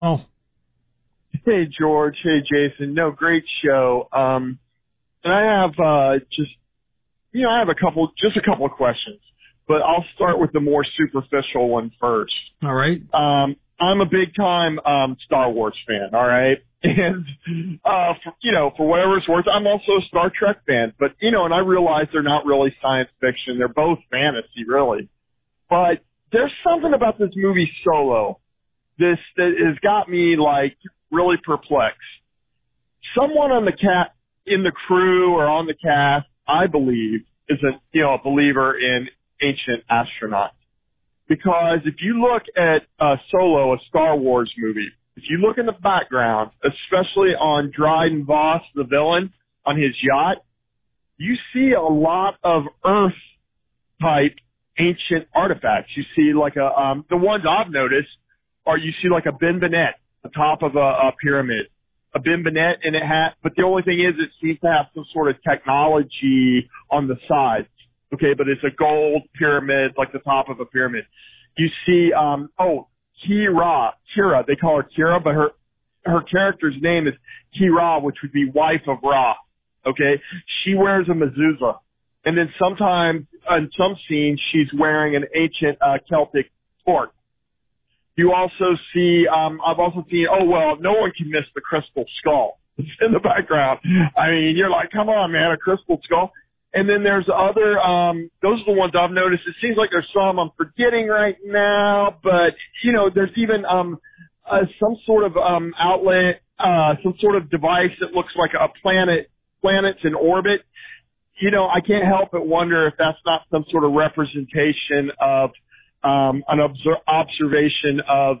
Oh, Hey, George. Hey, Jason. No, great show. And I have I have a couple of questions, but I'll start with the more superficial one first. all right. I'm a big time Star Wars fan. All right, and for whatever it's worth, I'm also a Star Trek fan. But and I realize they're not really science fiction; they're both fantasy, really. But there's something about this movie Solo that has got me like really perplexed. Someone on in the crew or on the cast, I believe, is a believer in ancient astronauts. Because if you look at Solo, a Star Wars movie, if you look in the background, especially on Dryden Voss, the villain, on his yacht, you see a lot of Earth-type ancient artifacts. You see like the ones I've noticed are you see like a Ben Bennett, the top of a pyramid, a Ben Bennett, and but the only thing is it seems to have some sort of technology on the sides. Okay, but it's a gold pyramid, like the top of a pyramid. You see, Kira, they call her Kira, but her character's name is Kira, which would be wife of Ra. Okay, she wears a mezuzah. And then sometimes, in some scenes, she's wearing an ancient Celtic torque. You also see, I've also seen, no one can miss the crystal skull. It's in the background. I mean, you're like, come on, man, a crystal skull. And then there's other, those are the ones I've noticed. It seems like there's some I'm forgetting right now, but, there's even, some sort of, outlet, some sort of device that looks like a planets in orbit. I can't help but wonder if that's not some sort of representation of an observation of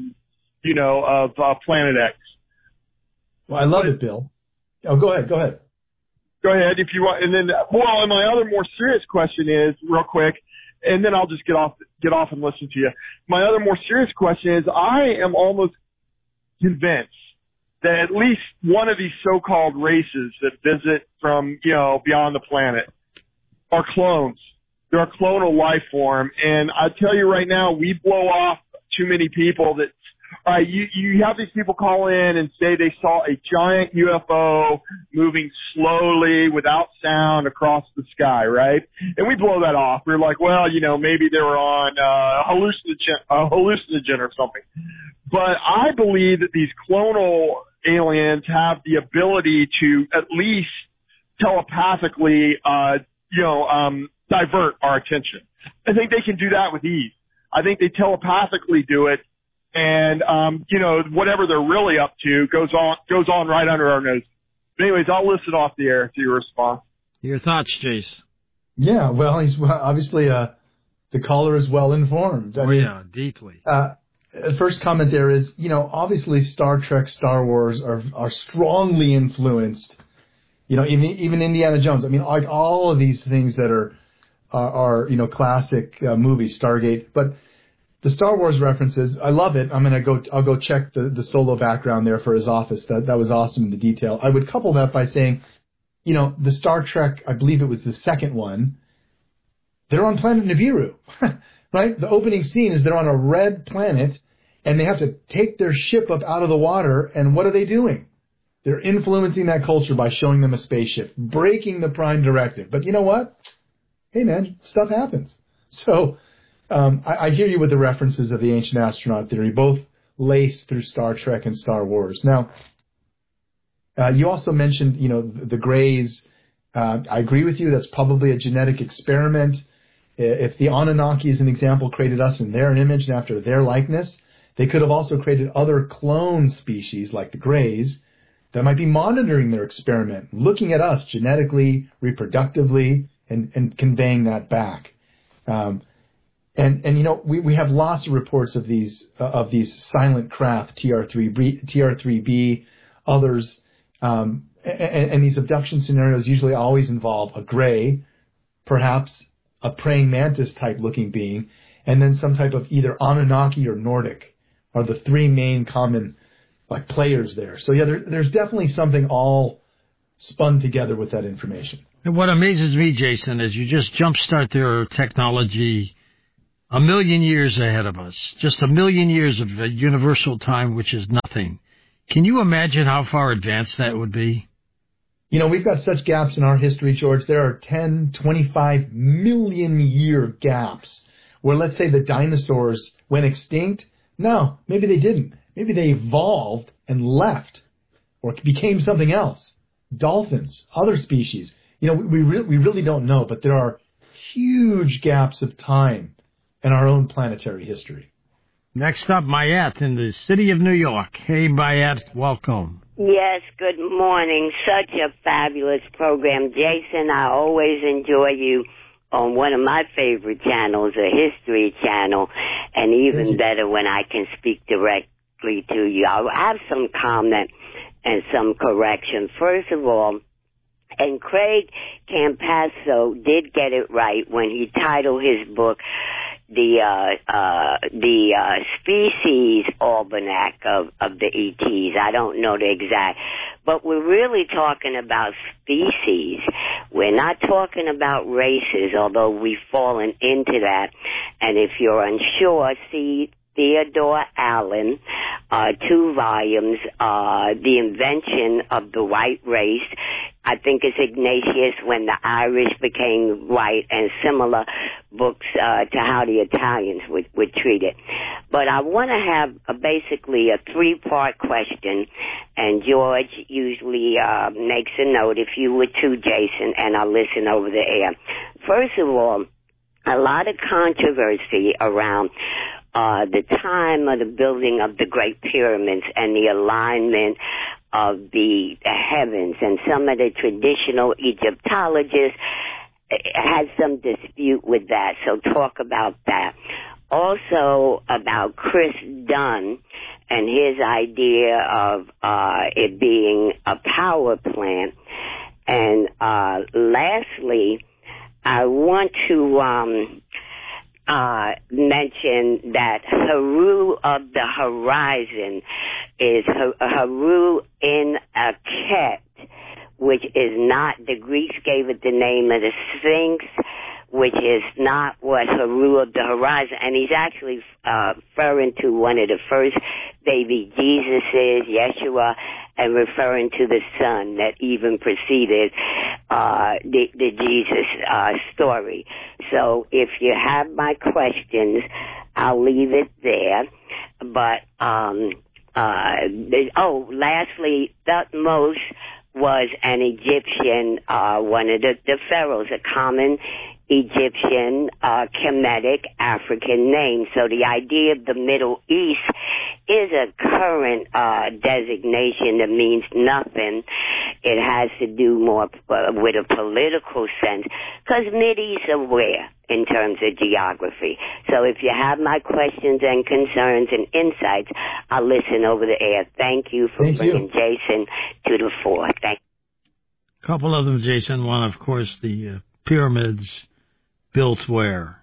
Planet X. Well, I love it, Bill. Oh, go ahead. Go ahead if you want. And then, and my other more serious question is, real quick, and then I'll just get off and listen to you. My other more serious question is, I am almost convinced that at least one of these so-called races that visit from, beyond the planet are clones. They're a clonal life form. And I tell you right now, we blow off too many people that, all right, you have these people call in and say they saw a giant UFO moving slowly without sound across the sky, right? And we blow that off. We're like, well, maybe they were on hallucinogen or something. But I believe that these clonal aliens have the ability to at least telepathically, divert our attention. I think they can do that with ease. I think they telepathically do it, and whatever they're really up to goes on right under our nose. But anyways, I'll listen off the air to your response. Your thoughts, Jace? Yeah, well, he's obviously the caller is well informed. I mean, deeply. First comment there is, obviously Star Trek, Star Wars are strongly influenced. Even Indiana Jones. I mean, like all of these things that are classic movies, Stargate. But the Star Wars references, I love it. I'll go check the Solo background there for his office. That was awesome in the detail. I would couple that by saying, the Star Trek, I believe it was the second one, they're on planet Nibiru, right? The opening scene is they're on a red planet and they have to take their ship up out of the water. And what are they doing? They're influencing that culture by showing them a spaceship, breaking the Prime Directive. But you know what? Hey, man, stuff happens. So I hear you with the references of the ancient astronaut theory, both laced through Star Trek and Star Wars. Now, you also mentioned, the Greys. I agree with you. That's probably a genetic experiment. If the Anunnaki, as an example, created us in their image and after their likeness, they could have also created other clone species like the Greys that might be monitoring their experiment, looking at us genetically, reproductively, and conveying that back. We have lots of reports of these silent craft, TR-3B, others, and these abduction scenarios usually always involve a Grey, perhaps a praying mantis type looking being, and then some type of either Anunnaki or Nordic are the three main common players there. So yeah, there's definitely something all spun together with that information. And what amazes me, Jason, is you just jumpstart their technology A million years ahead of us. Just a million years of universal time, which is nothing. Can you imagine how far advanced that would be? You know, we've got such gaps in our history, George. There are 10, 25 million year gaps where, let's say, the dinosaurs went extinct. No, maybe they didn't. Maybe they evolved and left or became something else. Dolphins, other species. You know, we really don't know, but there are huge gaps of time in our own planetary history. Next up, Mayat in the city of New York. Hey, Mayat, welcome. Yes, good morning. Such a fabulous program. Jason, I always enjoy you on one of my favorite channels, a History Channel, and even better when I can speak directly to you. I'll have some comment and some correction. First of all, and Craig Campasso did get it right when he titled his book the Species Almanac of the ETs. I don't know the exact, but we're really talking about species. We're not talking about races, although we've fallen into that. And if you're unsure, see Theodore Allen, 2 volumes, The Invention of the White Race. I think it's Ignatius, When the Irish Became White, and similar books to how the Italians were treated. But I want to have basically a 3-part question, and George usually makes a note, if you would too, Jason, and I'll listen over the air. First of all, a lot of controversy around the time of the building of the Great Pyramids and the alignment of the heavens, and some of the traditional Egyptologists had some dispute with that, so talk about that. Also about Chris Dunn and his idea of it being a power plant. And lastly, I want to mention that Haru of the Horizon is Haru in Akhet, which is not, the Greeks gave it the name of the Sphinx, which is not what Haru of the Horizon, and he's actually referring to one of the first baby Jesuses, Yeshua, and referring to the son that even preceded the Jesus story. So if you have my questions, I'll leave it there. But lastly, Thutmose was an Egyptian, one of the pharaohs, a common Egyptian, Kemetic African name. So the idea of the Middle East is a current designation that means nothing. It has to do more with a political sense, because Mideast are where in terms of geography. So if you have my questions and concerns and insights, I'll listen over the air. Thank you for bringing Jason to the fore. Thank you. A couple of them, Jason. One, of course, the pyramids built where?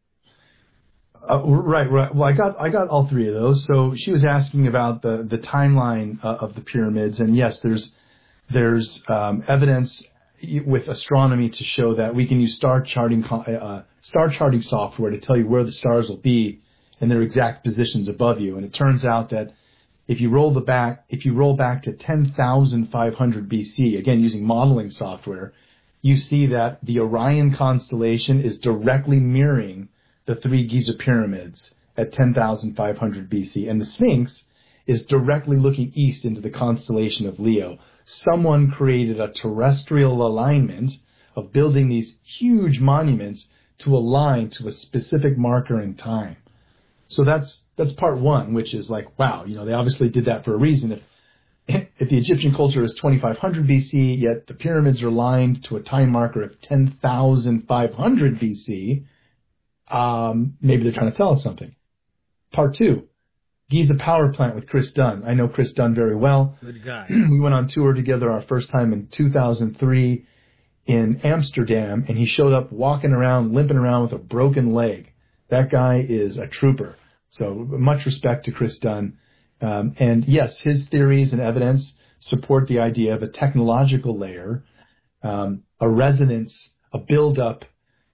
Right. Well, I got all 3 of those. So she was asking about the timeline of the pyramids, and yes, there's evidence with astronomy to show that we can use star charting software to tell you where the stars will be and their exact positions above you. And it turns out that if you roll back to 10,500 BC, again using modeling software, you see that the Orion constellation is directly mirroring the 3 Giza pyramids at 10,500 BC, and the Sphinx is directly looking east into the constellation of Leo. Someone created a terrestrial alignment of building these huge monuments to align to a specific marker in time. So that's part 1, which is like, wow, they obviously did that for a reason. If the Egyptian culture is 2500 BC, yet the pyramids are aligned to a time marker of 10,500 BC, maybe they're trying to tell us something. Part 2, Giza Power Plant with Chris Dunn. I know Chris Dunn very well. Good guy. We went on tour together our first time in 2003 in Amsterdam, and he showed up walking around, limping around with a broken leg. That guy is a trooper. So much respect to Chris Dunn. And yes, his theories and evidence support the idea of a technological layer, a resonance, a build-up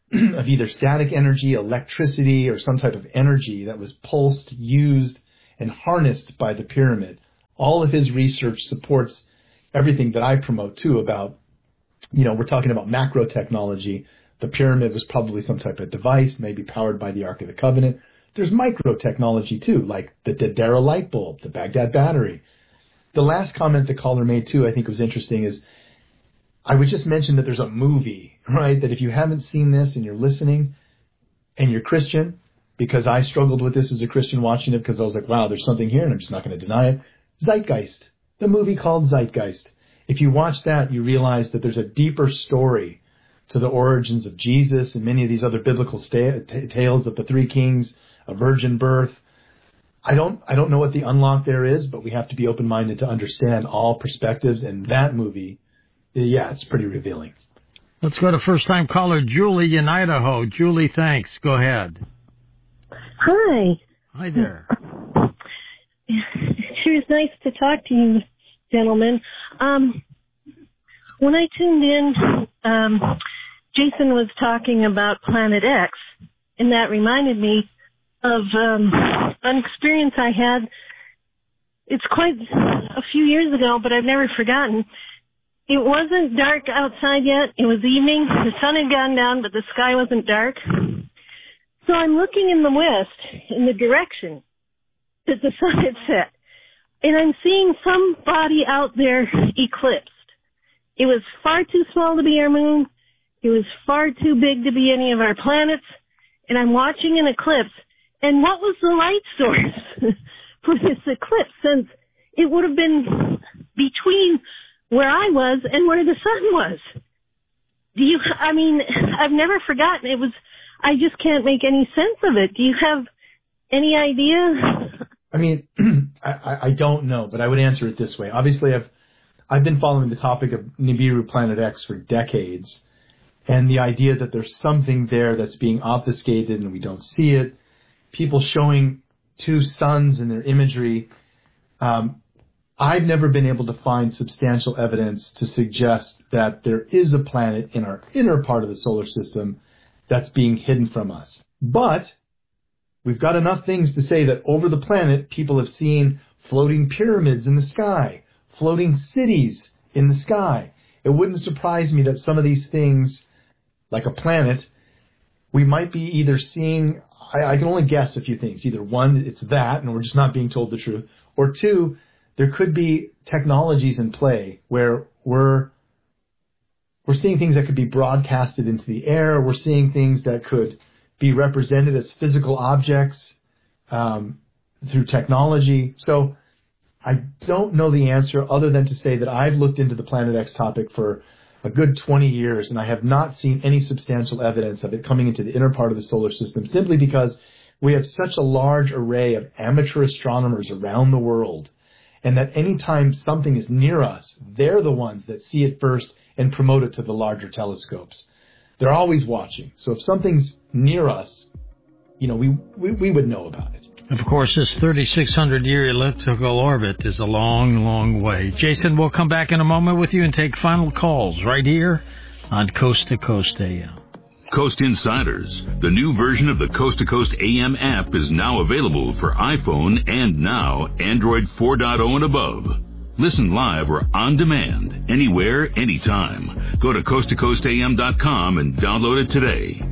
of either static energy, electricity, or some type of energy that was pulsed, used, and harnessed by the pyramid. All of his research supports everything that I promote too about, we're talking about macro technology. The pyramid was probably some type of device, maybe powered by the Ark of the Covenant. There's micro technology too, like the Dara light bulb, the Baghdad battery. The last comment the caller made too, I think was interesting, is I would just mention that there's a movie, right? That if you haven't seen this and you're listening and you're Christian, because I struggled with this as a Christian watching it because I was like, wow, there's something here and I'm just not going to deny it. Zeitgeist, the movie called Zeitgeist. If you watch that, you realize that there's a deeper story to the origins of Jesus and many of these other biblical tales of the three kings, a virgin birth. I don't know what the unlock there is, but we have to be open-minded to understand all perspectives. And that movie, yeah, it's pretty revealing. Let's go to first-time caller Julie in Idaho. Julie, thanks. Go ahead. Hi. Hi there. It sure is nice to talk to you, gentlemen. When I tuned in, Jason was talking about Planet X, and that reminded me of an experience I had. It's quite a few years ago, but I've never forgotten. It wasn't dark outside yet. It was evening. The sun had gone down, but the sky wasn't dark. So I'm looking in the west, in the direction that the sun had set, and I'm seeing some body out there eclipsed. It was far too small to be our moon. It was far too big to be any of our planets. And I'm watching an eclipse. And what was the light source for this eclipse? Since it would have been between where I was and where the sun was. I've never forgotten. I just can't make any sense of it. Do you have any idea? I don't know, but I would answer it this way. Obviously, I've been following the topic of Nibiru Planet X for decades, and the idea that there's something there that's being obfuscated and we don't see it, people showing two suns in their imagery. I've never been able to find substantial evidence to suggest that there is a planet in our inner part of the solar system that's being hidden from us. But we've got enough things to say that over the planet, people have seen floating pyramids in the sky, floating cities in the sky. It wouldn't surprise me that some of these things, like a planet, we might be either seeing, I can only guess a few things. Either one, it's that, and we're just not being told the truth. Or two, there could be technologies in play where we're seeing things that could be broadcasted into the air. We're seeing things that could be represented as physical objects through technology. So I don't know the answer other than to say that I've looked into the Planet X topic for a good 20 years, and I have not seen any substantial evidence of it coming into the inner part of the solar system, simply because we have such a large array of amateur astronomers around the world, and that anytime something is near us, they're the ones that see it first and promote it to the larger telescopes. They're always watching. So if something's near us, we would know about it. Of course, this 3,600-year elliptical orbit is a long, long way. Jason, we'll come back in a moment with you and take final calls right here on Coast to Coast AM. Coast Insiders, the new version of the Coast to Coast AM app, is now available for iPhone and now Android 4.0 and above. Listen live or on demand, anywhere, anytime. Go to coasttocoastam.com and download it today.